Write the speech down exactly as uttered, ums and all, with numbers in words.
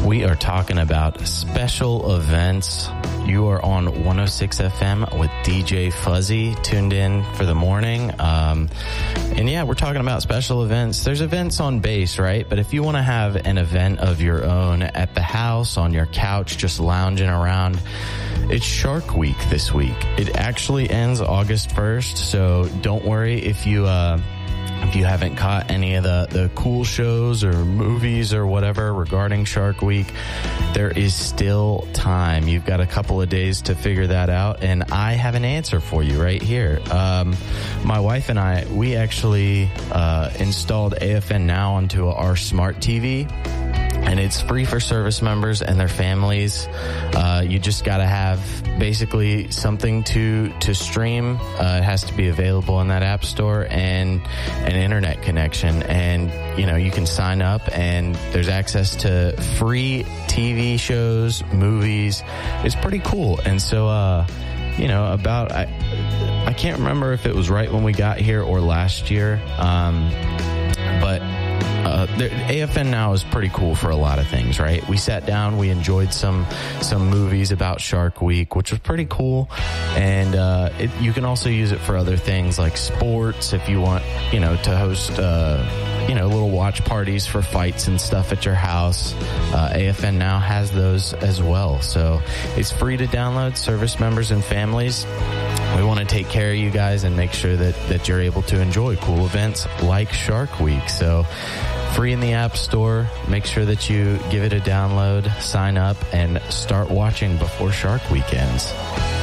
We are talking about special events. You are on one oh six F M with D J Fuzzy, tuned in for the morning. Um, and yeah, we're talking about special events. There's events on base, right? But if you want to have an event of your own at the house, on your couch, just lounging around, it's Shark Week this week. It actually ends August first, so don't worry if you... Uh, If you haven't caught any of the, the cool shows or movies or whatever regarding Shark Week, there is still time. You've got a couple of days to figure that out, and I have an answer for you right here. Um, my wife and I, we actually uh, installed A F N Now onto our smart T V. And it's free for service members and their families. Uh, you just got to have basically something to to stream. Uh, it has to be available in that app store and an internet connection. And, you know, you can sign up and there's access to free T V shows, movies. It's pretty cool. And so, uh, you know, about, I, I can't remember if it was right when we got here or last year. Um, but Uh, the A F N Now is pretty cool for a lot of things, right? We sat down, we enjoyed some some movies about Shark Week, which was pretty cool. And uh, it, you can also use it for other things like sports if you want, you know, to host, uh, you know, little watch parties for fights and stuff at your house. Uh, A F N Now has those as well. So it's free to download, service members and families. We want to take care of you guys and make sure that, that you're able to enjoy cool events like Shark Week. So free in the App Store. Make sure that you give it a download, sign up, and start watching before Shark Week ends.